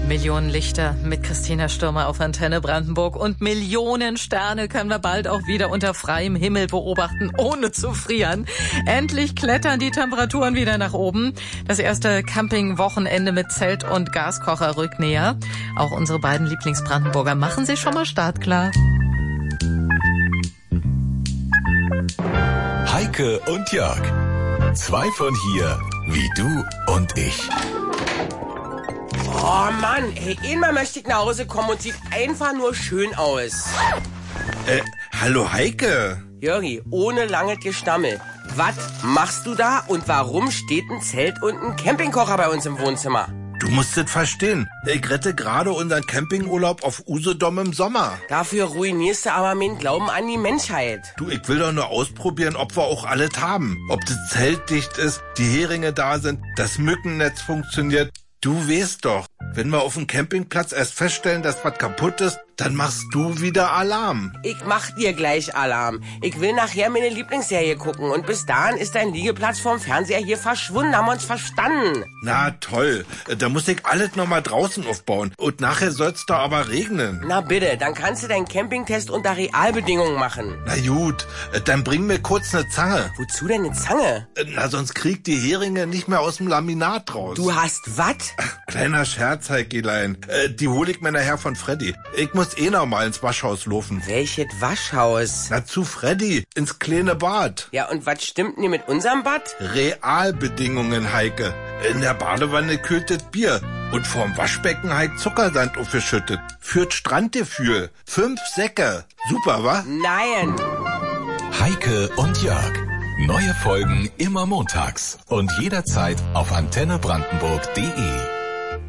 Millionen Lichter mit Christina Stürmer auf Antenne Brandenburg und Millionen Sterne können wir bald auch wieder unter freiem Himmel beobachten, ohne zu frieren. Endlich klettern die Temperaturen wieder nach oben. Das erste Campingwochenende mit Zelt und Gaskocher rückt näher. Auch unsere beiden Lieblingsbrandenburger machen sich schon mal startklar. Heike und Jörg. Zwei von hier, wie du und ich. Oh Mann, ey, einmal möchte ich nach Hause kommen und sieht einfach nur schön aus. Hallo Heike. Jörgi, ohne langes Gestammel. Was machst du da und warum steht ein Zelt und ein Campingkocher bei uns im Wohnzimmer? Du musst es verstehen. Ich rette gerade unseren Campingurlaub auf Usedom im Sommer. Dafür ruinierst du aber meinen Glauben an die Menschheit. Du, ich will doch nur ausprobieren, ob wir auch alles haben. Ob das Zelt dicht ist, die Heringe da sind, das Mückennetz funktioniert. Du weißt doch, wenn wir auf dem Campingplatz erst feststellen, dass was kaputt ist, dann machst du wieder Alarm. Ich mach dir gleich Alarm. Ich will nachher meine Lieblingsserie gucken und bis dahin ist dein Liegeplatz vorm Fernseher hier verschwunden. Haben wir uns verstanden? Na toll, da muss ich alles nochmal draußen aufbauen und nachher soll's da aber regnen. Na bitte, dann kannst du deinen Campingtest unter Realbedingungen machen. Na gut, dann bring mir kurz eine Zange. Wozu denn eine Zange? Na, sonst kriegt die Heringe nicht mehr aus dem Laminat raus. Du hast was? Kleiner Scherz, Heikelein. Die hol ich mir nachher von Freddy. Ich muss noch mal ins Waschhaus laufen. Welches Waschhaus? Na, zu Freddy, ins kleine Bad. Ja, und was stimmt denn mit unserem Bad? Realbedingungen, Heike. In der Badewanne kühlt das Bier. Und vorm Waschbecken Heik Zuckersand aufgeschüttet. Führt Strandgefühl. 5 Säcke. Super, wa? Nein. Heike und Jörg. Neue Folgen immer montags und jederzeit auf antennebrandenburg.de.